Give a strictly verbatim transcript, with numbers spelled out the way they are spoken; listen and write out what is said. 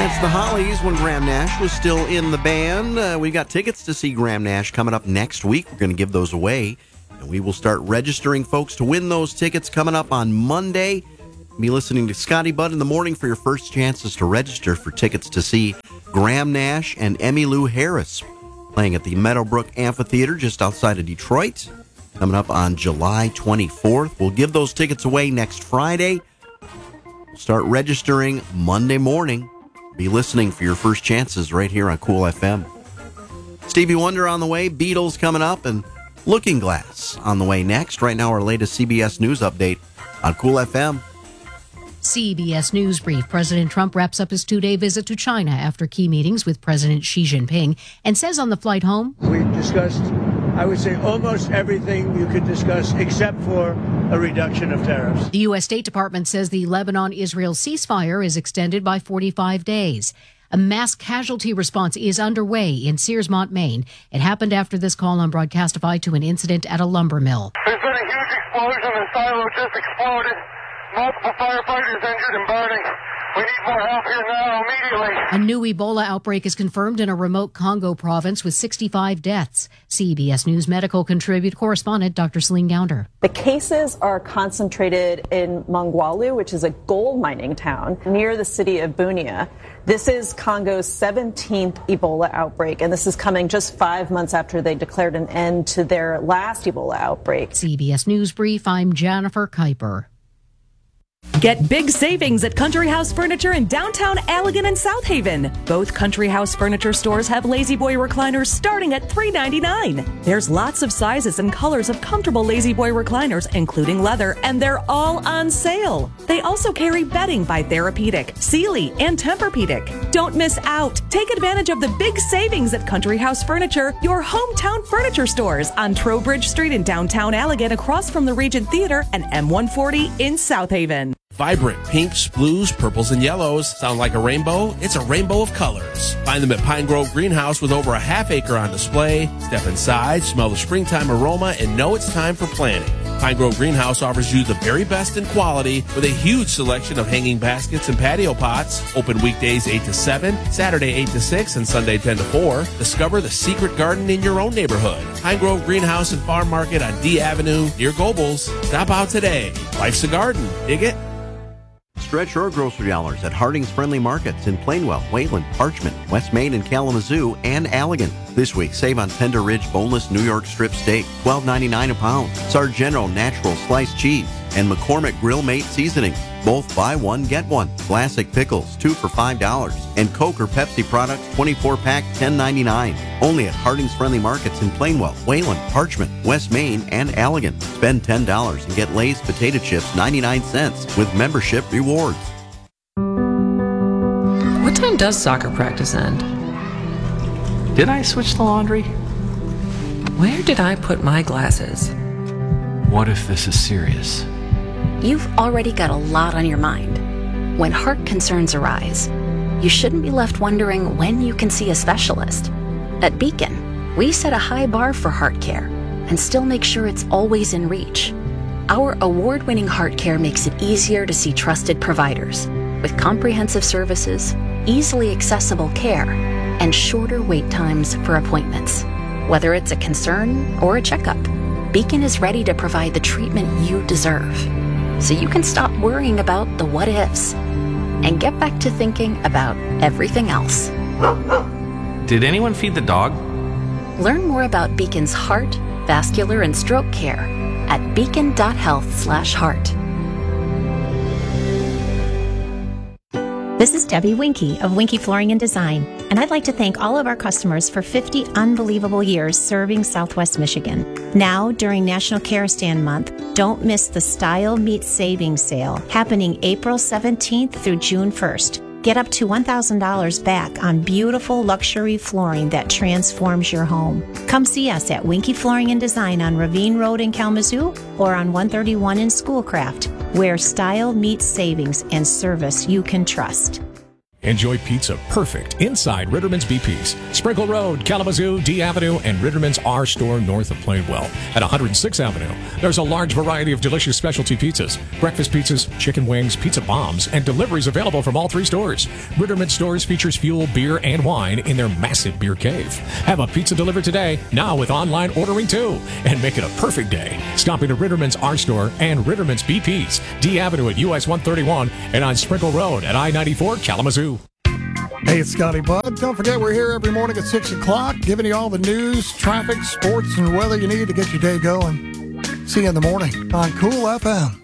That's the Hollies when Graham Nash was still in the band. Uh, we got tickets to see Graham Nash coming up next week. We're going to give those away. And we will start registering folks to win those tickets coming up on Monday. Be listening to Scotty Budd in the morning for your first chances to register for tickets to see Graham Nash and Emmylou Harris playing at the Meadowbrook Amphitheater just outside of Detroit. Coming up on July twenty-fourth. We'll give those tickets away next Friday. We'll start registering Monday morning. Be listening for your first chances right here on Cool F M. Stevie Wonder on the way, Beatles coming up, and Looking Glass on the way next. Right now, our latest C B S News update on Cool F M. C B S News Brief. President Trump wraps up his two-day visit to China after key meetings with President Xi Jinping and says on the flight home, we discussed, I would say, almost everything you could discuss except for a reduction of tariffs. The U S. State Department says the Lebanon-Israel ceasefire is extended by forty-five days. A mass casualty response is underway in Searsmont, Maine. It happened after this call on Broadcastify to an incident at a lumber mill. There's been a huge explosion. The silo just exploded. Multiple firefighters injured and burning. We need more help here now, immediately. A new Ebola outbreak is confirmed in a remote Congo province with sixty-five deaths. C B S News medical contribute correspondent Doctor Celine Gounder. The cases are concentrated in Mongwalu, which is a gold mining town near the city of Bunia. This is Congo's seventeenth Ebola outbreak, and this is coming just five months after they declared an end to their last Ebola outbreak. C B S News Brief, I'm Jennifer Kuiper. Get big savings at Country House Furniture in downtown Allegan and South Haven. Both Country House Furniture stores have Lazy Boy recliners starting at three ninety-nine. There's lots of sizes and colors of comfortable Lazy Boy recliners, including leather, and they're all on sale. They also carry bedding by Therapeutic, Sealy, and Tempur-Pedic. Don't miss out. Take advantage of the big savings at Country House Furniture, your hometown furniture stores on Trowbridge Street in downtown Allegan, across from the Regent Theater, and M one forty in South Haven. Vibrant pinks, blues, purples, and yellows. Sound like a rainbow? It's a rainbow of colors. Find them at Pine Grove Greenhouse with over a half acre on display. Step inside, smell the springtime aroma, and know it's time for planting. Pine Grove Greenhouse offers you the very best in quality with a huge selection of hanging baskets and patio pots. Open weekdays eight to seven, Saturday eight to six, and Sunday ten to four. Discover the secret garden in your own neighborhood. Pine Grove Greenhouse and Farm Market on D Avenue near Gobles. Stop out today. Life's a garden. Dig it? Stretch your grocery dollars at Harding's Friendly Markets in Plainwell, Wayland, Parchment, West Main, and Kalamazoo, and Allegan. This week, save on Tender Ridge Boneless New York Strip Steak, twelve ninety-nine a pound, Sargento Natural Sliced Cheese, and McCormick Grill Mate Seasoning. Both buy one, get one. Classic Pickles, two for five dollars. And Coke or Pepsi products, twenty-four pack, ten ninety-nine. Only at Harding's Friendly Markets in Plainwell, Wayland, Parchment, West Main, and Allegan. Spend ten dollars and get Lay's Potato Chips, ninety-nine cents, with membership rewards. What time does soccer practice end? Did I switch the laundry? Where did I put my glasses? What if this is serious? You've already got a lot on your mind. When heart concerns arise, you shouldn't be left wondering when you can see a specialist. At Beacon, we set a high bar for heart care and still make sure it's always in reach. Our award-winning heart care makes it easier to see trusted providers with comprehensive services, easily accessible care, and shorter wait times for appointments. Whether it's a concern or a checkup, Beacon is ready to provide the treatment you deserve, so you can stop worrying about the what-ifs and get back to thinking about everything else. Did anyone feed the dog? Learn more about Beacon's heart, vascular, and stroke care at beacon.health slash heart. This is Debbie Winky of Winky Flooring and Design, and I'd like to thank all of our customers for fifty unbelievable years serving Southwest Michigan. Now, during National Care Stand Month, don't miss the Style Meets Savings Sale happening April seventeenth through June first. Get up to one thousand dollars back on beautiful luxury flooring that transforms your home. Come see us at Winky Flooring and Design on Ravine Road in Kalamazoo or on one thirty-one in Schoolcraft, where style meets savings and service you can trust. Enjoy pizza perfect inside Ritterman's B P's. Sprinkle Road, Kalamazoo, D Avenue, and Ritterman's R Store north of Plainwell. At one hundred sixth Avenue, there's a large variety of delicious specialty pizzas, breakfast pizzas, chicken wings, pizza bombs, and deliveries available from all three stores. Ritterman's stores features fuel, beer, and wine in their massive beer cave. Have a pizza delivered today, now with online ordering too, and make it a perfect day. Stop into Ritterman's R Store and Ritterman's B P's, D Avenue at U S one thirty-one, and on Sprinkle Road at I ninety-four, Kalamazoo. Hey, it's Scotty Budd. Don't forget, we're here every morning at six o'clock, giving you all the news, traffic, sports, and weather you need to get your day going. See you in the morning on Cool F M.